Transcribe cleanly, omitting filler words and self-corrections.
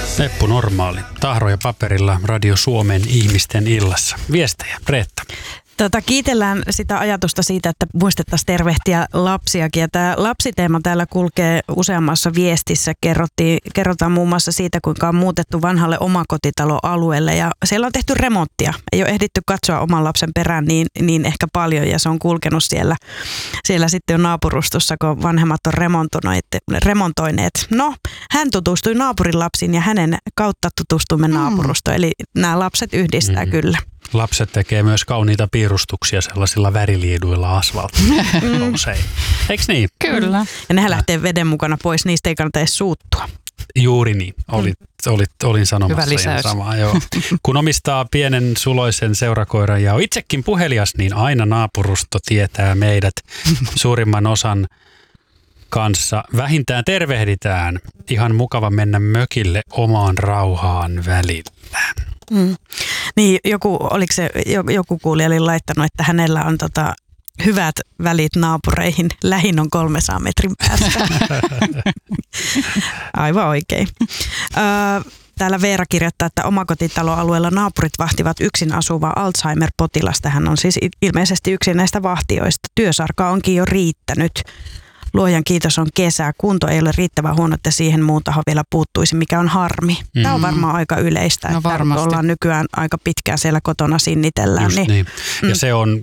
Eppu Normaali. Tahro ja paperilla Radio Suomen ihmisten illassa. Viestejä, Reetta. Kiitellään sitä ajatusta siitä, että muistettaisiin tervehtiä lapsiakin. Ja tämä lapsiteema täällä kulkee useammassa viestissä. Kerrotaan muun muassa siitä, kuinka on muutettu vanhalle omakotitaloalueelle. Ja siellä on tehty remonttia. Ei ole ehditty katsoa oman lapsen perään niin ehkä paljon. Ja se on kulkenut siellä sitten jo naapurustossa, kun vanhemmat on remontoineet. No, hän tutustui naapurin lapsiin ja hänen kautta tutustuimme naapurustoon. Eli nämä lapset yhdistää kyllä. Lapset tekee myös kauniita piirustuksia sellaisilla väriliiduilla asfaltilla. Eikö niin? Kyllä. Ja nehän lähtee veden mukana pois, niistä ei kannata edes suuttua. Juuri niin. Olin sanomassa ihan samaa. Joo. Kun omistaa pienen suloisen seurakoiran ja on itsekin puhelias, niin aina naapurusto tietää meidät suurimman osan kanssa. Vähintään tervehditään. Ihan mukava mennä mökille omaan rauhaan välillä. Niin, joku kuulija oli laittanut, että hänellä on hyvät välit naapureihin. Lähin on 300 metrin päästä. Aivan oikein. Täällä Veera kirjoittaa, että omakotitaloalueella naapurit vahtivat yksin asuvaa Alzheimer-potilasta. Hän on siis ilmeisesti yksi näistä vahtijoista. Työsarkaa onkin jo riittänyt. Luojan kiitos, on kesä. Kunto ei ole riittävän huono, että siihen muun taho vielä puuttuisi, mikä on harmi. Tämä on varmaan aika yleistä, että ollaan nykyään aika pitkään siellä kotona sinnitellään. Just niin. Ja se on